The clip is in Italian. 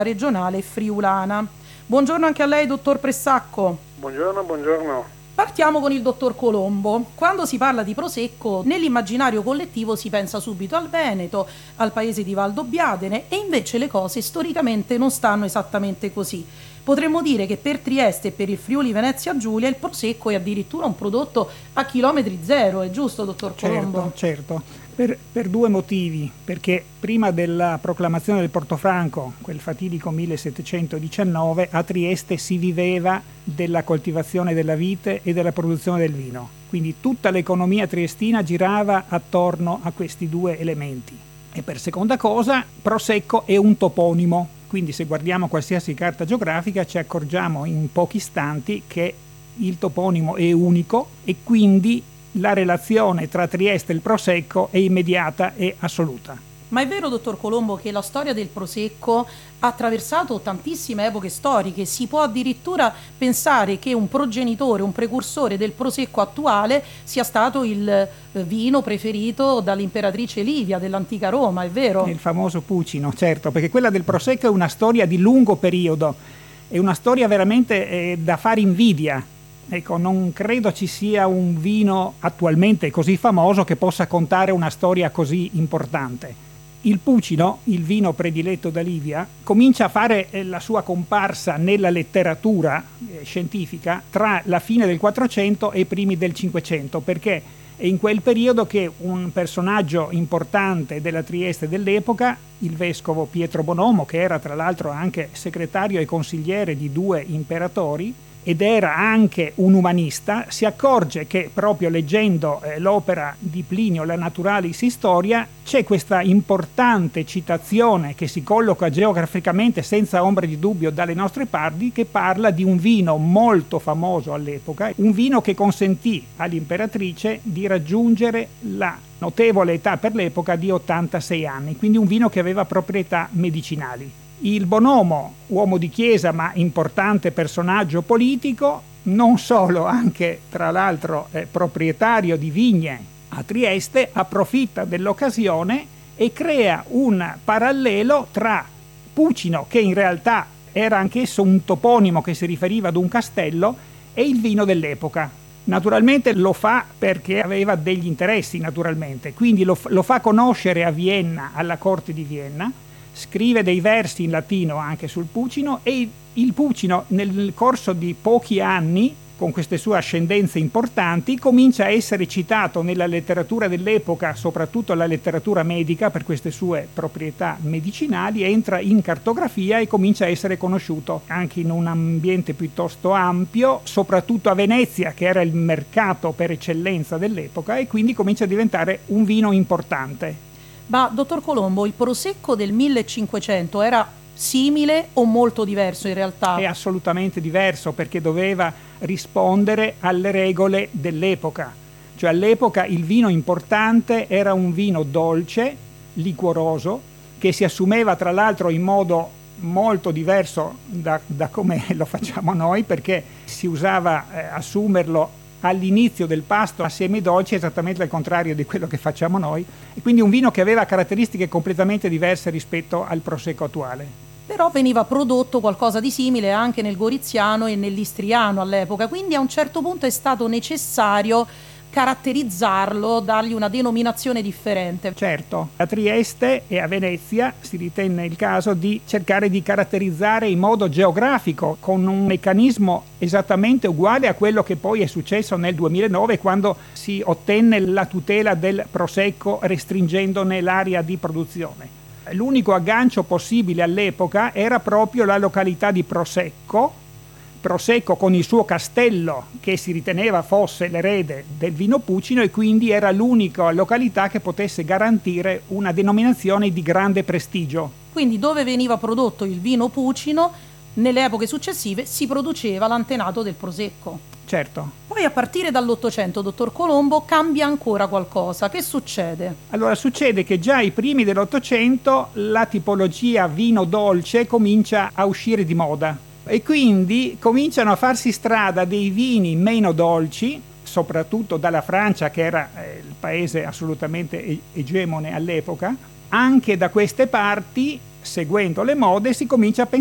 regionale friulana. Buongiorno anche a lei, dottor Pressacco. Buongiorno, buongiorno. Partiamo con il dottor Colombo. Quando si parla di Prosecco, nell'immaginario collettivo si pensa subito al Veneto, al paese di Valdobbiadene, e invece le cose storicamente non stanno esattamente così. Potremmo dire che per Trieste e per il Friuli Venezia Giulia il Prosecco è addirittura un prodotto a chilometri zero, è giusto, dottor Colombo? Certo. Per due motivi, perché prima della proclamazione del Portofranco, quel fatidico 1719, a Trieste si viveva della coltivazione della vite e della produzione del vino. Quindi tutta l'economia triestina girava attorno a questi due elementi. E per seconda cosa, Prosecco è un toponimo, quindi se guardiamo qualsiasi carta geografica ci accorgiamo in pochi istanti che il toponimo è unico e quindi la relazione tra Trieste e il Prosecco è immediata e assoluta. Ma è vero, dottor Colombo, che la storia del Prosecco ha attraversato tantissime epoche storiche? Si può addirittura pensare che un progenitore, un precursore del Prosecco attuale sia stato il vino preferito dall'imperatrice Livia dell'antica Roma, è vero? Il famoso Pucino, certo, perché quella del Prosecco è una storia di lungo periodo, è una storia veramente da fare invidia. Ecco, non credo ci sia un vino attualmente così famoso che possa contare una storia così importante. Il Pucino, il vino prediletto da Livia, comincia a fare la sua comparsa nella letteratura scientifica tra la fine del 400 e i primi del 500, perché è in quel periodo che un personaggio importante della Trieste dell'epoca, il vescovo Pietro Bonomo, che era tra l'altro anche segretario e consigliere di due imperatori, ed era anche un umanista, si accorge che proprio leggendo l'opera di Plinio, la Naturalis Historia, c'è questa importante citazione che si colloca geograficamente senza ombra di dubbio dalle nostre parti, che parla di un vino molto famoso all'epoca, un vino che consentì all'imperatrice di raggiungere la notevole età per l'epoca di 86 anni, quindi un vino che aveva proprietà medicinali. Il Bonomo, uomo di chiesa ma importante personaggio politico, non solo, anche tra l'altro proprietario di vigne a Trieste, approfitta dell'occasione e crea un parallelo tra Pucino, che in realtà era anch'esso un toponimo che si riferiva ad un castello, e il vino dell'epoca. Naturalmente lo fa perché aveva degli interessi, naturalmente, quindi lo fa conoscere a Vienna, alla corte di Vienna, scrive dei versi in latino anche sul Pucino, e il Pucino nel corso di pochi anni, con queste sue ascendenze importanti, comincia a essere citato nella letteratura dell'epoca, soprattutto la letteratura medica per queste sue proprietà medicinali, entra in cartografia e comincia a essere conosciuto anche in un ambiente piuttosto ampio, soprattutto a Venezia, che era il mercato per eccellenza dell'epoca, e quindi comincia a diventare un vino importante. Ma, dottor Colombo, il Prosecco del 1500 era simile o molto diverso in realtà? È assolutamente diverso, perché doveva rispondere alle regole dell'epoca. Cioè all'epoca il vino importante era un vino dolce, liquoroso, che si assumeva tra l'altro in modo molto diverso da come lo facciamo noi, perché si usava assumerlo all'inizio del pasto a semi dolci, esattamente al contrario di quello che facciamo noi, e quindi un vino che aveva caratteristiche completamente diverse rispetto al Prosecco attuale. Però veniva prodotto qualcosa di simile anche nel Goriziano e nell'Istriano all'epoca, quindi a un certo punto è stato necessario caratterizzarlo, dargli una denominazione differente. Certo, a Trieste e a Venezia si ritenne il caso di cercare di caratterizzare in modo geografico, con un meccanismo esattamente uguale a quello che poi è successo nel 2009, quando si ottenne la tutela del Prosecco restringendone l'area di produzione. L'unico aggancio possibile all'epoca era proprio la località di Prosecco con il suo castello, che si riteneva fosse l'erede del vino Pucino, e quindi era l'unica località che potesse garantire una denominazione di grande prestigio. Quindi dove veniva prodotto il vino Pucino, nelle epoche successive si produceva l'antenato del Prosecco. Certo. Poi a partire dall'800, dottor Colombo, cambia ancora qualcosa. Che succede? Allora, succede che già ai primi dell'800 la tipologia vino dolce comincia a uscire di moda, e quindi cominciano a farsi strada dei vini meno dolci, soprattutto dalla Francia, che era il paese assolutamente egemone all'epoca. Anche da queste parti seguendo le mode si comincia a pensare